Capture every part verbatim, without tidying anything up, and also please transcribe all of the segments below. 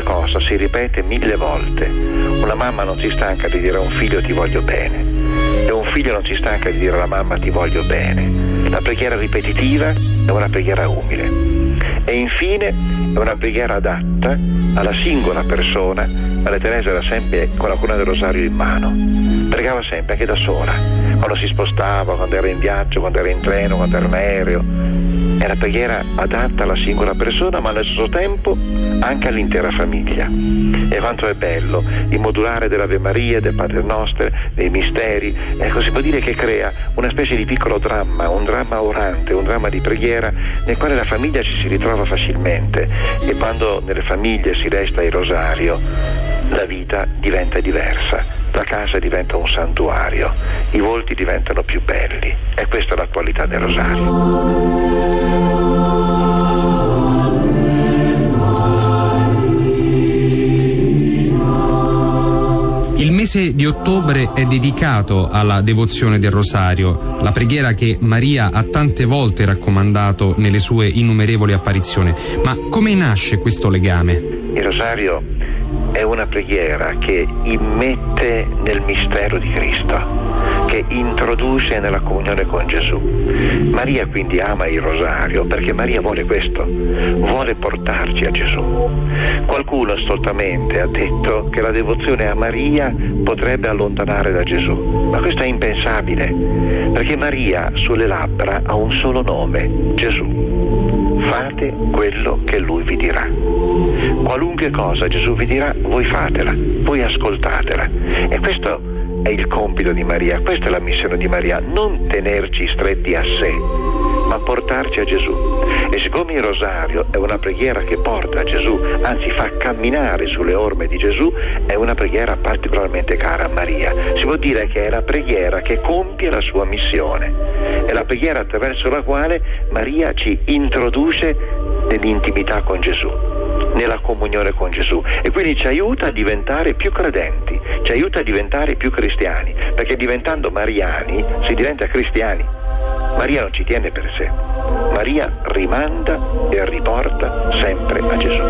questa cosa si ripete mille volte. Una mamma non si stanca di dire a un figlio ti voglio bene, e un figlio non si stanca di dire alla mamma ti voglio bene. La preghiera ripetitiva è una preghiera umile, e infine è una preghiera adatta alla singola persona. Maria Teresa era sempre con la corona del rosario in mano, pregava sempre anche da sola, quando si spostava, quando era in viaggio, quando era in treno, quando era in aereo. È la preghiera adatta alla singola persona, ma allo stesso tempo anche all'intera famiglia. E quanto è bello il modulare dell'Ave Maria, del Padre Nostro, dei misteri. Ecco, si può dire che crea una specie di piccolo dramma, un dramma orante, un dramma di preghiera nel quale la famiglia ci si ritrova facilmente. E quando nelle famiglie si resta il rosario, la vita diventa diversa, la casa diventa un santuario, i volti diventano più belli, e questa è la qualità del rosario. Il mese di ottobre è dedicato alla devozione del rosario, la preghiera che Maria ha tante volte raccomandato nelle sue innumerevoli apparizioni. Ma come nasce questo legame? Il rosario è una preghiera che immette nel mistero di Cristo, che introduce nella comunione con Gesù. Maria quindi ama il rosario perché Maria vuole questo, vuole portarci a Gesù. Qualcuno stoltamente ha detto che la devozione a Maria potrebbe allontanare da Gesù, ma questo è impensabile, perché Maria sulle labbra ha un solo nome, Gesù. Fate quello che Lui vi dirà. Qualunque cosa Gesù vi dirà, voi fatela, voi ascoltatela. E questo è il compito di Maria, questa è la missione di Maria, non tenerci stretti a sé, ma portarci a Gesù. E siccome il rosario è una preghiera che porta a Gesù, anzi fa camminare sulle orme di Gesù, è una preghiera particolarmente cara a Maria. Si può dire che è la preghiera che compie la sua missione, è la preghiera attraverso la quale Maria ci introduce nell'intimità con Gesù, nella comunione con Gesù, e quindi ci aiuta a diventare più credenti, ci aiuta a diventare più cristiani, perché diventando mariani si diventa cristiani. Maria non ci tiene per sé, Maria rimanda e riporta sempre a Gesù.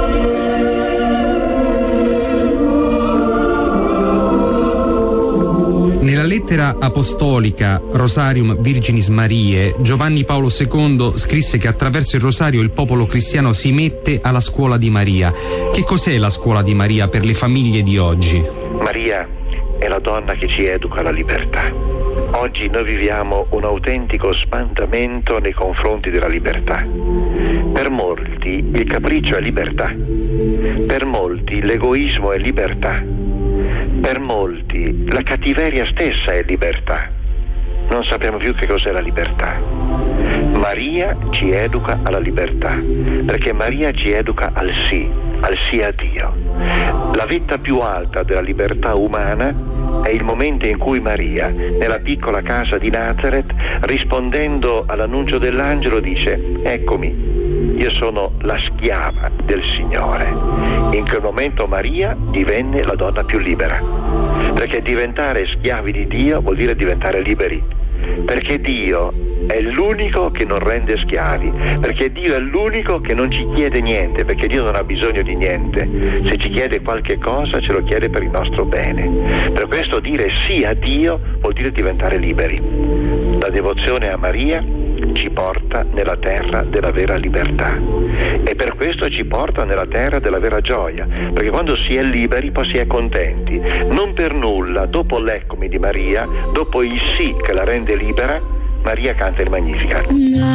Nella lettera apostolica Rosarium Virginis Mariae, Giovanni Paolo secondo scrisse che attraverso il rosario il popolo cristiano si mette alla scuola di Maria. Che cos'è la scuola di Maria per le famiglie di oggi? Maria è la donna che ci educa alla libertà. Oggi noi viviamo un autentico spantamento nei confronti della libertà. Per molti il capriccio è libertà, per molti l'egoismo è libertà, per molti la cattiveria stessa è libertà. Non sappiamo più che cos'è la libertà. Maria ci educa alla libertà, perché Maria ci educa al sì, al sì a Dio. La vetta più alta della libertà umana è il momento in cui Maria, nella piccola casa di Nazareth, rispondendo all'annuncio dell'angelo, dice: eccomi, io sono la schiava del Signore. In quel momento Maria divenne la donna più libera, perché diventare schiavi di Dio vuol dire diventare liberi, perché Dio è l'unico che non rende schiavi, perché Dio è l'unico che non ci chiede niente, perché Dio non ha bisogno di niente. Se ci chiede qualche cosa ce lo chiede per il nostro bene. Per questo dire sì a Dio vuol dire diventare liberi. La devozione a Maria ci porta nella terra della vera libertà, e per questo ci porta nella terra della vera gioia, perché quando si è liberi poi si è contenti. Non per nulla dopo l'eccomi di Maria, dopo il sì che la rende libera, Maria canta il Magnificat.